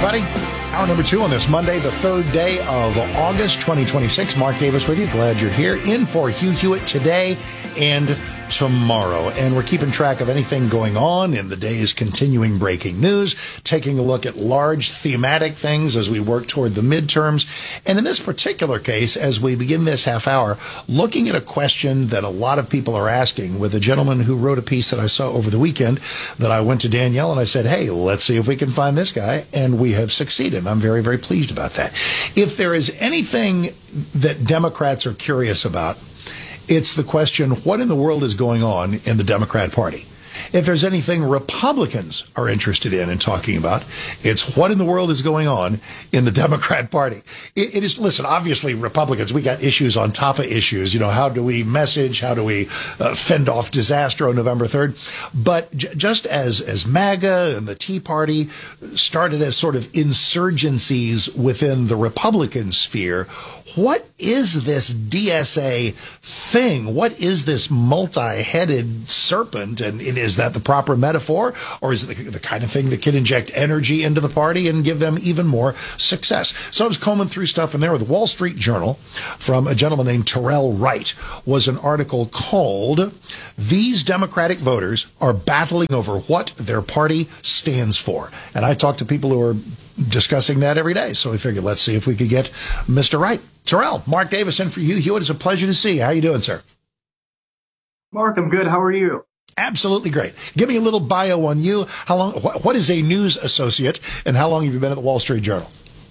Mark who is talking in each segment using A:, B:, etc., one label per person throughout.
A: everybody. Hour number 2 on this Monday, the 3rd day of August, 2026. Mark Davis with you. Glad you're here. In for Hugh Hewitt today and tomorrow. And we're keeping track of anything going on in the day's continuing breaking news, taking a look at large thematic things as we work toward the midterms. And in this particular case, as we begin this half hour, looking at a question that a lot of people are asking with a gentleman who wrote a piece that I saw over the weekend that I went to Danielle and I said, hey, let's see if we can find this guy. And we have succeeded. I'm very, very pleased about that. If there is anything that Democrats are curious about, it's the question, what in the world is going on in the Democrat Party? If there's anything Republicans are interested in and talking about, it's what in the world is going on in the Democrat Party. It is, listen, obviously Republicans, we got issues on top of issues. You know, how do we message? How do we fend off disaster on November 3rd? But just as MAGA and the Tea Party started as sort of insurgencies within the Republican sphere, what is this DSA thing? What is this multi-headed serpent? And is that the proper metaphor? Or is it the kind of thing that can inject energy into the party and give them even more success? So I was combing through stuff, and there with the Wall Street Journal from a gentleman named Terrell Wright was an article called "These Democratic Voters Are Battling Over What Their Party Stands For." And I talk to people who are discussing that every day. So we figured, let's see if we could get Mr. Wright. Terrell, Mark Davis in for you. Hewitt, it's a pleasure to see you. How are you doing, sir?
B: Mark, I'm good. How are you?
A: Absolutely great. Give me a little bio on you. How long? What is a news associate, and how long have you been at the Wall Street Journal?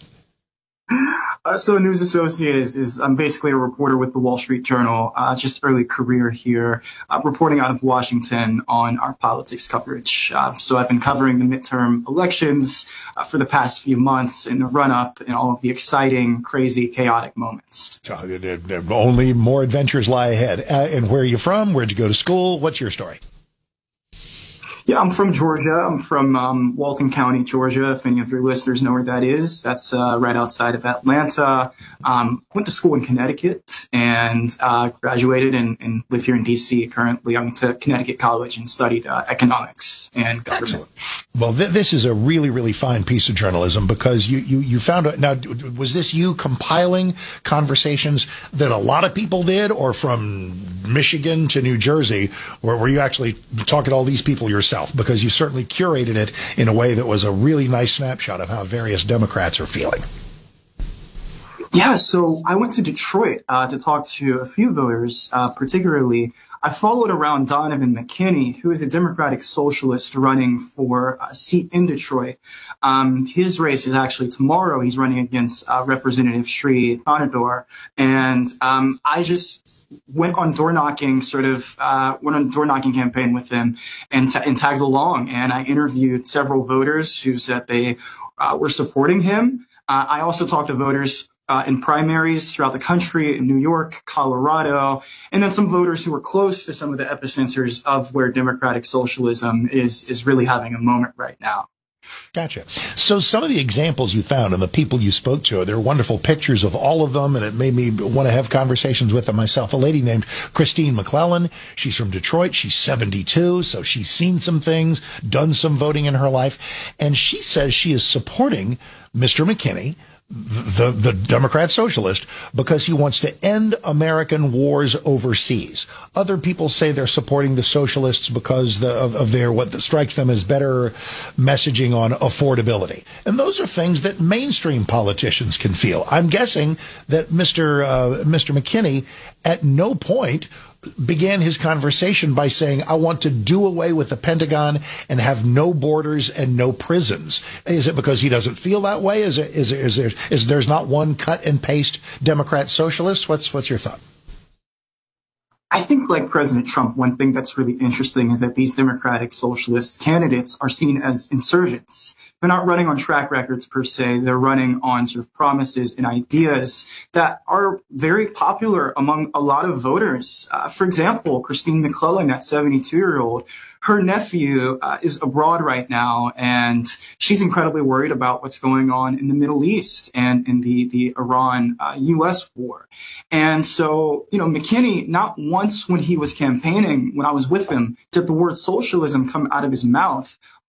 B: So a news associate is I'm basically a reporter with the Wall Street Journal, just early career here, reporting out of Washington on our politics coverage. So I've been covering the midterm elections for the past few months in the run-up and all of the exciting, crazy, chaotic moments.
A: Only more adventures lie ahead. And where are you from? Where'd you go to school? What's your story?
B: Yeah, I'm from Georgia. I'm from Walton County, Georgia. If any of your listeners know where that is, that's right outside of Atlanta. Went to school in Connecticut and graduated and live here in D.C. Currently, I went to Connecticut College and studied economics and government.
A: Excellent. Well, this is a really, really fine piece of journalism because you found out. Now, was this you compiling conversations that a lot of people did, or from Michigan to New Jersey, or were you actually talking to all these people yourself? Because you certainly curated it in a way that was a really nice snapshot of how various Democrats are feeling.
B: Yeah, so I went to Detroit to talk to a few voters, particularly. I followed around Donovan McKinney, who is a Democratic socialist running for a seat in Detroit. His race is actually tomorrow. He's running against Representative Sri Thanador. And I just went on door knocking, went on a door knocking campaign with him and tagged along. And I interviewed several voters who said they were supporting him. I also talked to voters in primaries throughout the country, in New York, Colorado, and then some voters who were close to some of the epicenters of where democratic socialism is really having a moment right now.
A: Gotcha. So some of the examples you found and the people you spoke to, there are wonderful pictures of all of them, and it made me want to have conversations with them myself. A lady named Christine McClellan. She's from Detroit. She's 72, so she's seen some things, done some voting in her life, and she says she is supporting Mr. McKinney, the Democrat socialist, because he wants to end American wars overseas. Other people say they're supporting the socialists because of their what strikes them as better messaging on affordability. And those are things that mainstream politicians can feel. I'm guessing that Mr. McKinney at no point began his conversation by saying, I want to do away with the Pentagon and have no borders and no prisons. Is it because he doesn't feel that way? Is there's not one cut and paste Democrat socialist? What's your thought?
B: I think, like President Trump, one thing that's really interesting is that these Democratic Socialist candidates are seen as insurgents. They're not running on track records per se. They're running on sort of promises and ideas that are very popular among a lot of voters. For example, Christine McClellan, that 72-year-old, her nephew is abroad right now, and she's incredibly worried about what's going on in the Middle East and in the Iran-U.S. war. And so, McKinney, not once when he was campaigning, when I was with him, did the word socialism come out of his mouth.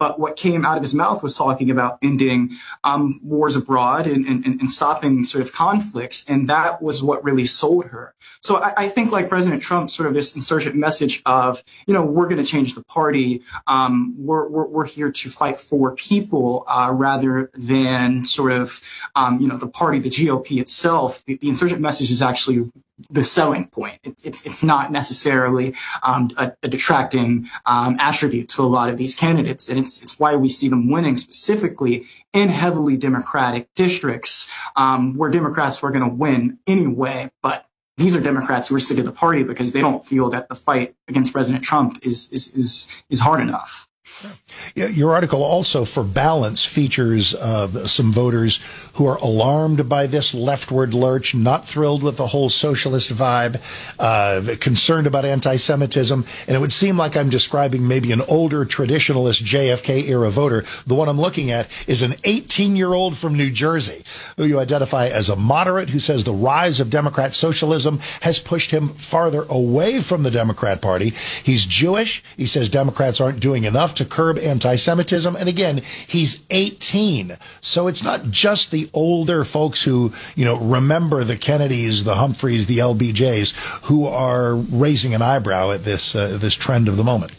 B: but what came out of his mouth was talking about ending wars abroad and stopping sort of conflicts. And that was what really sold her. So I think, like President Trump, sort of this insurgent message of, we're going to change the party. We're here to fight for people rather than sort of, the party, the GOP itself. The insurgent message is actually the selling point. It's not necessarily a detracting attribute to a lot of these candidates, and it's why we see them winning specifically in heavily Democratic districts where Democrats were going to win anyway. But these are Democrats who are sick of the party because they don't feel that the fight against President Trump is hard enough.
A: Yeah, your article also, for Balance, features some voters who are alarmed by this leftward lurch, not thrilled with the whole socialist vibe, concerned about anti-Semitism. And it would seem like I'm describing maybe an older traditionalist JFK-era voter. The one I'm looking at is an 18-year-old from New Jersey who you identify as a moderate, who says the rise of Democrat socialism has pushed him farther away from the Democrat Party. He's Jewish. He says Democrats aren't doing enough to curb anti-Semitism. And again, he's 18. So it's not just the older folks who, remember the Kennedys, the Humphreys, the LBJs, who are raising an eyebrow at this trend of the moment.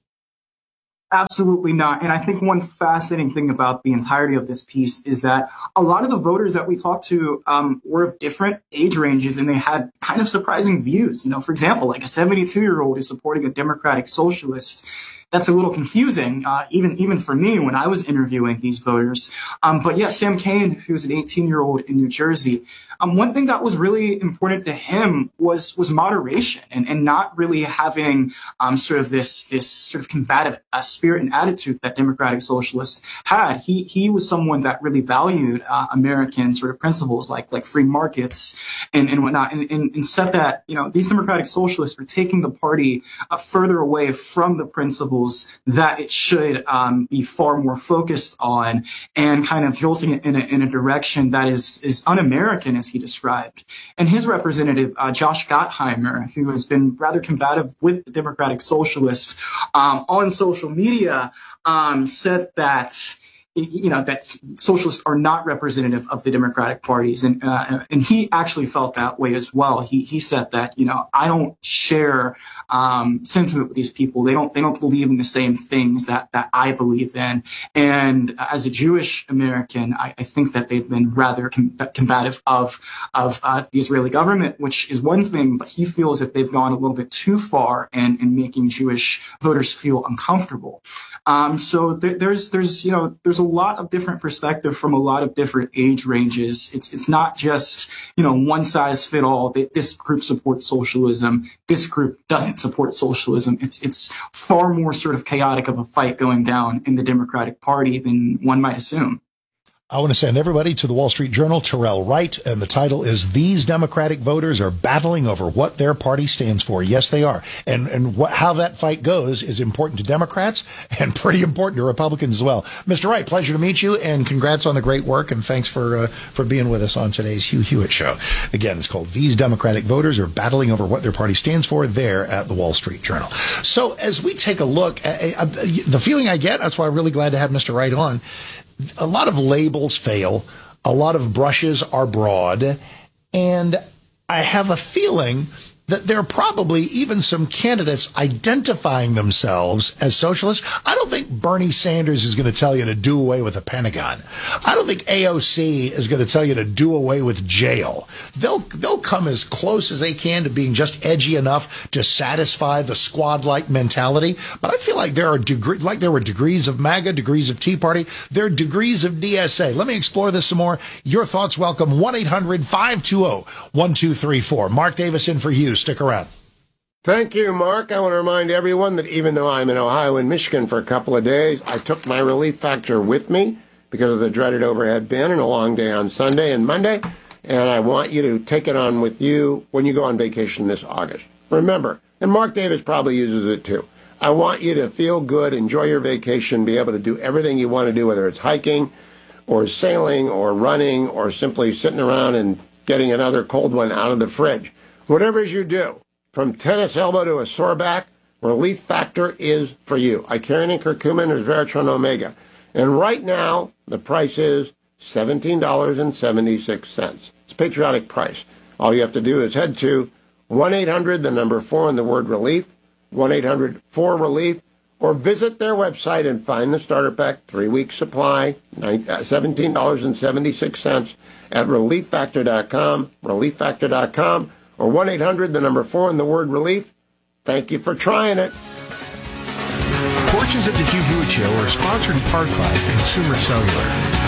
B: Absolutely not. And I think one fascinating thing about the entirety of this piece is that a lot of the voters that we talked to were of different age ranges, and they had kind of surprising views. For example, like a 72-year-old is supporting a democratic socialist. That's a little confusing, even for me when I was interviewing these voters. But yeah, Sam Kane, who's an 18-year-old in New Jersey, one thing that was really important to him was moderation and not really having sort of this sort of combative spirit and attitude that democratic socialists had. He was someone that really valued American sort of principles like free markets and whatnot, and said that these democratic socialists were taking the party further away from the principles that it should be far more focused on, and kind of jolting it in a direction that is un-American, as he described. And his representative, Josh Gottheimer, who has been rather combative with the Democratic Socialists on social media, said that that socialists are not representative of the Democratic parties. And he actually felt that way as well. He said that, I don't share sentiment with these people. They don't believe in the same things that I believe in. And as a Jewish American, I think that they've been rather combative of the Israeli government, which is one thing, but he feels that they've gone a little bit too far in making Jewish voters feel uncomfortable. So there's a lot of different perspective from a lot of different age ranges. It's not just, one size fit all. This group supports socialism. This group doesn't support socialism. It's far more sort of chaotic of a fight going down in the Democratic Party than one might assume.
A: I want to send everybody to the Wall Street Journal, Terrell Wright, and the title is "These Democratic Voters Are Battling Over What Their Party Stands For." Yes, they are. And how that fight goes is important to Democrats and pretty important to Republicans as well. Mr. Wright, pleasure to meet you, and congrats on the great work, and thanks for being with us on today's Hugh Hewitt Show. Again, it's called "These Democratic Voters Are Battling Over What Their Party Stands For" there at the Wall Street Journal. So as we take a look, the feeling I get, that's why I'm really glad to have Mr. Wright on, a lot of labels fail, a lot of brushes are broad, and I have a feeling that there are probably even some candidates identifying themselves as socialists. I don't think Bernie Sanders is going to tell you to do away with the Pentagon. I don't think AOC is going to tell you to do away with jail. They'll come as close as they can to being just edgy enough to satisfy the squad-like mentality. But I feel like there are degrees, like there were degrees of MAGA, degrees of Tea Party. There are degrees of DSA. Let me explore this some more. Your thoughts welcome. 1-800-520-1234. Mark Davis in for Hughes. Stick around.
C: Thank you, Mark. I want to remind everyone that even though I'm in Ohio and Michigan for a couple of days, I took my relief factor with me because of the dreaded overhead bin and a long day on Sunday and Monday, and I want you to take it on with you when you go on vacation this August. Remember, and Mark Davis probably uses it too, I want you to feel good, enjoy your vacation, be able to do everything you want to do, whether it's hiking or sailing or running or simply sitting around and getting another cold one out of the fridge. Whatever it is you do, from tennis elbow to a sore back, Relief Factor is for you. Icarian curcumin or Veratron Omega. And right now, the price is $17.76. It's a patriotic price. All you have to do is head to 1-800, the number 4 and the word relief, 1-800-4-RELIEF, or visit their website and find the starter pack, 3-week supply, $17.76 at relieffactor.com, relieffactor.com, or 1-800, the number 4 and the word relief. Thank you for trying it.
D: Portions of the Hugh Hewitt Show are sponsored in part by Consumer Cellular.